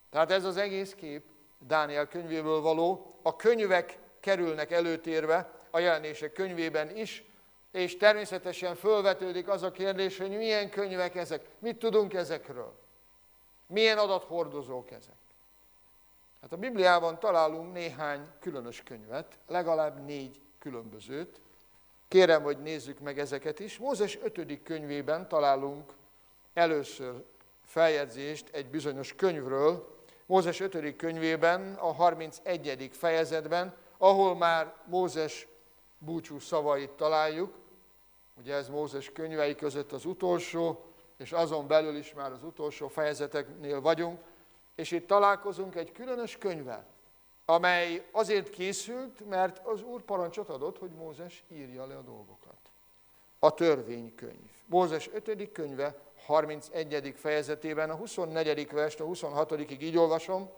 Tehát ez az egész kép Dániel könyvéből való, a könyvek kerülnek előtérbe, a Jelenések könyvében is, és természetesen fölvetődik az a kérdés, hogy milyen könyvek ezek, mit tudunk ezekről, milyen adathordozók ezek. Hát a Bibliában találunk néhány különös könyvet, legalább 4 különbözőt. Kérem, hogy nézzük meg ezeket is. Mózes 5. könyvében találunk először feljegyzést egy bizonyos könyvről, Mózes 5. könyvében, a 31. fejezetben, ahol már Mózes búcsú szavait találjuk. Ugye ez Mózes könyvei között az utolsó, és azon belül is már az utolsó fejezeteknél vagyunk, és itt találkozunk egy különös könyvvel, amely azért készült, mert az Úr parancsot adott, hogy Mózes írja le a dolgokat. A törvénykönyv. Mózes 5. könyve, 31. fejezetében, a 24. verst, a 26-ig így olvasom.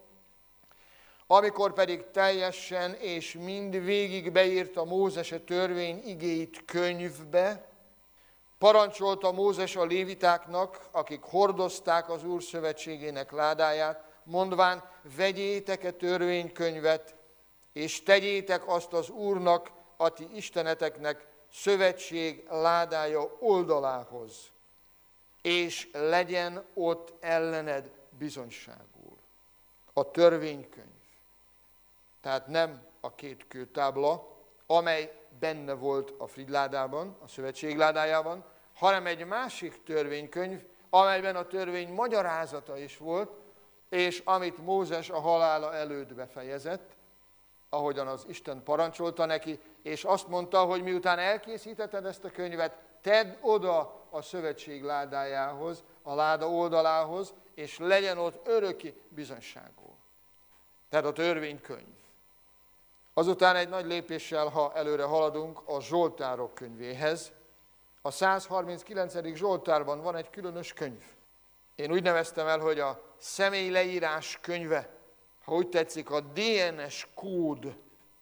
Amikor pedig teljesen és mind végig beírta Mózes a törvény igéit könyvbe, parancsolta Mózes a lévitáknak, akik hordozták az Úr szövetségének ládáját, mondván, vegyétek a törvénykönyvet, és tegyétek azt az Úrnak, a ti isteneteknek szövetség ládája oldalához, és legyen ott ellened bizonyságul. A törvénykönyv. Tehát nem a 2 kőtábla, amely benne volt a Fridládában, a szövetség ládájában, hanem egy másik törvénykönyv, amelyben a törvény magyarázata is volt, és amit Mózes a halála előtt befejezett, ahogyan az Isten parancsolta neki, és azt mondta, hogy miután elkészítetted ezt a könyvet, tedd oda a szövetség ládájához, a láda oldalához, és legyen ott öröki bizonyságul. Tehát a törvénykönyv. Azután egy nagy lépéssel, ha előre haladunk, a Zsoltárok könyvéhez. A 139. Zsoltárban van egy különös könyv. Én úgy neveztem el, hogy a személyleírás könyve, ha úgy tetszik, a DNS kód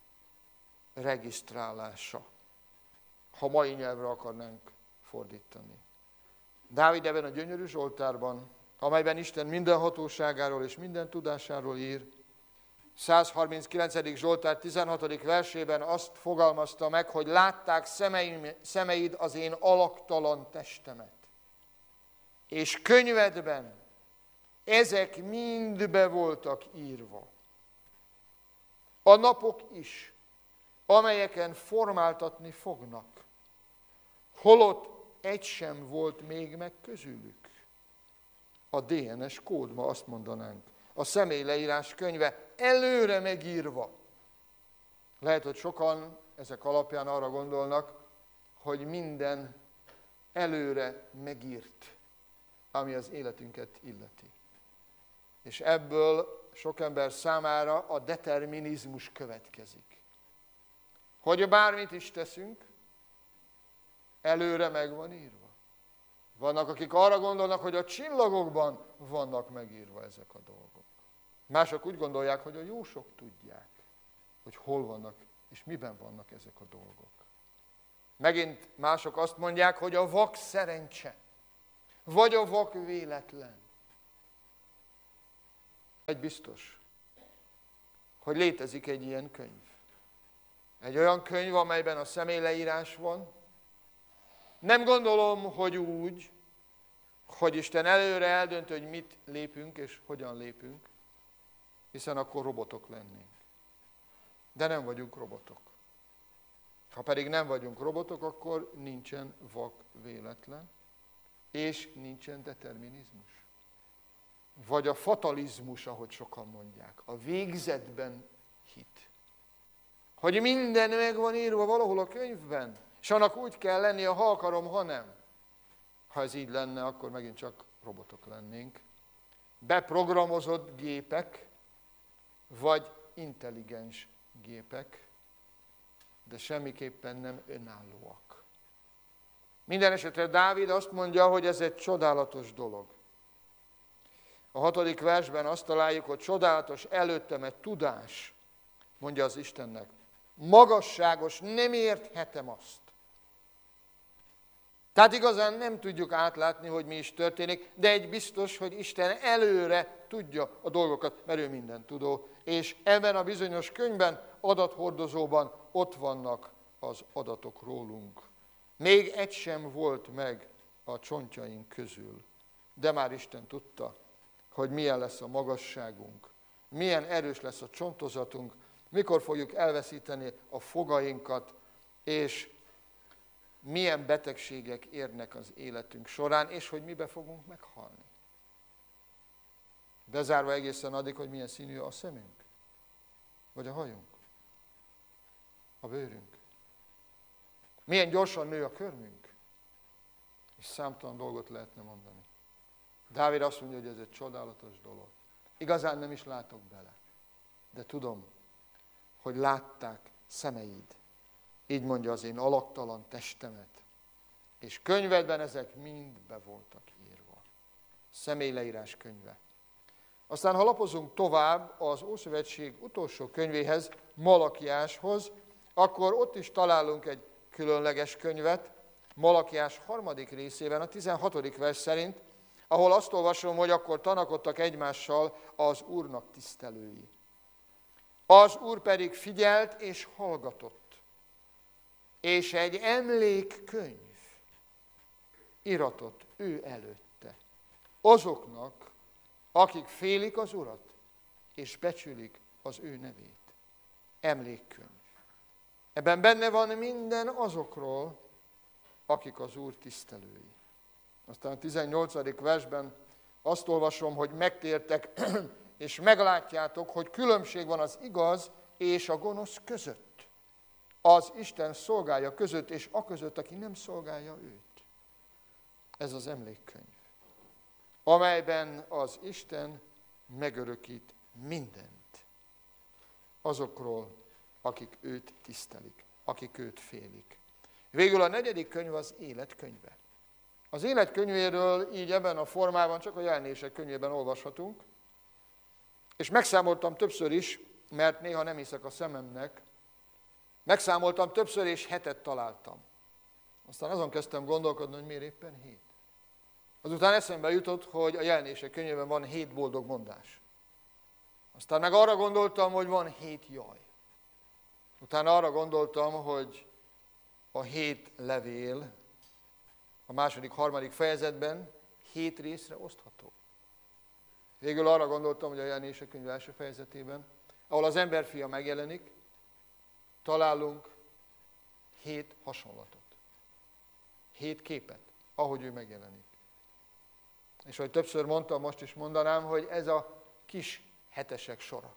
regisztrálása, ha mai nyelvre akarnánk fordítani. Dávid ebben a gyönyörű Zsoltárban, amelyben Isten minden hatóságáról és minden tudásáról ír, 139. Zsoltár 16. versében azt fogalmazta meg, hogy látták szemeid az én alaktalan testemet. És könyvedben ezek mind be voltak írva. A napok is, amelyeken formáltatni fognak, holott egy sem volt még meg közülük. A DNS kód, ma azt mondanánk. A személyleírás könyve előre megírva. Lehet, hogy sokan ezek alapján arra gondolnak, hogy minden előre megírt, ami az életünket illeti. És ebből sok ember számára a determinizmus következik. Hogy bármit is teszünk, előre meg van írva. Vannak, akik arra gondolnak, hogy a csillagokban vannak megírva ezek a dolgok. Mások úgy gondolják, hogy a jósok tudják, hogy hol vannak és miben vannak ezek a dolgok. Megint mások azt mondják, hogy a vak szerencse, vagy a vak véletlen. Egy biztos, hogy létezik egy ilyen könyv. Egy olyan könyv, amelyben a személyleírás van. Nem gondolom, hogy úgy, hogy Isten előre eldöntő, hogy mit lépünk és hogyan lépünk, hiszen akkor robotok lennénk. De nem vagyunk robotok. Ha pedig nem vagyunk robotok, akkor nincsen vak véletlen, és nincsen determinizmus. Vagy a fatalizmus, ahogy sokan mondják, a végzetben hit. Hogy minden meg van írva valahol a könyvben, és annak úgy kell lennie, ha akarom, ha nem. Ha ez így lenne, akkor megint csak robotok lennénk. Beprogramozott gépek, vagy intelligens gépek, de semmiképpen nem önállóak. Minden esetre Dávid azt mondja, hogy ez egy csodálatos dolog. A 6. versben azt találjuk, hogy csodálatos előttemet tudás, mondja az Istennek. Magasságos, nem érthetem azt. Tehát igazán nem tudjuk átlátni, hogy mi is történik, de egy biztos, hogy Isten előre tudja a dolgokat, mert ő minden tudó. És ebben a bizonyos könyvben, adathordozóban ott vannak az adatok rólunk. Még egy sem volt meg a csontjaink közül, de már Isten tudta, hogy milyen lesz a magasságunk, milyen erős lesz a csontozatunk, mikor fogjuk elveszíteni a fogainkat, és milyen betegségek érnek az életünk során, és hogy mibe fogunk meghalni. Bezárva egészen addig, hogy milyen színű a szemünk, vagy a hajunk, a bőrünk. Milyen gyorsan nő a körmünk, és számtalan dolgot lehetne mondani. Dávid azt mondja, hogy ez egy csodálatos dolog. Igazán nem is látok bele, de tudom, hogy látták szemeid. Így mondja az én alaktalan testemet. És könyvedben ezek mind be voltak írva. Személyleírás könyve. Aztán, ha lapozunk tovább az Ószövetség utolsó könyvéhez, Malakiáshoz, akkor ott is találunk egy különleges könyvet, Malakiás 3. részében, a 16. vers szerint, ahol azt olvasom, hogy akkor tanakodtak egymással az Úrnak tisztelői. Az Úr pedig figyelt és hallgatott. És egy emlékkönyv iratott ő előtte. Azoknak, akik félik az Urat, és becsülik az ő nevét. Emlékkönyv. Ebben benne van minden azokról, akik az Úr tisztelői. Aztán a 18. versben azt olvasom, hogy megtértek, és meglátjátok, hogy különbség van az igaz és a gonosz között. Az Isten szolgálja között, és a között, aki nem szolgálja őt. Ez az emlékkönyv, amelyben az Isten megörökít mindent azokról, akik őt tisztelik, akik őt félik. Végül a 4. könyv az életkönyve. Az életkönyvéről így ebben a formában csak a Jelenések könyvében olvashatunk, és megszámoltam többször is, mert néha nem hiszek a szememnek, megszámoltam többször, és 7 találtam. Aztán azon kezdtem gondolkodni, hogy miért éppen 7. Azután eszembe jutott, hogy a Jelenések könyvében van 7 boldog mondás. Aztán meg arra gondoltam, hogy van 7 jaj. Utána arra gondoltam, hogy a 7 levél a 2., 3. fejezetben 7 részre osztható. Végül arra gondoltam, hogy a Jelenések könyv első fejezetében, ahol az emberfia megjelenik, találunk 7 hasonlatot. 7 képet, ahogy ő megjelenik. És ahogy többször mondtam, most is mondanám, hogy ez a kis hetesek sora.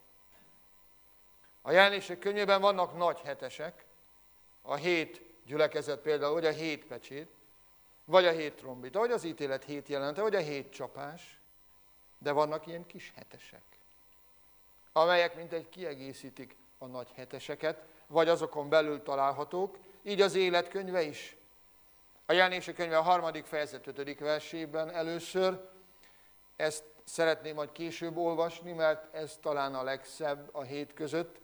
A Jelenések könyvében vannak nagy hetesek, a 7 gyülekezet például, vagy a 7 pecsét, vagy a 7 trombita, vagy az ítélet 7 jelente, vagy a 7 csapás, de vannak ilyen kis hetesek, amelyek mintegy kiegészítik a nagy heteseket, vagy azokon belül találhatók, így az életkönyve is. A Jelenések könyve a 3. fejezet 5. versében először, ezt szeretném majd később olvasni, mert ez talán a legszebb a 7 között.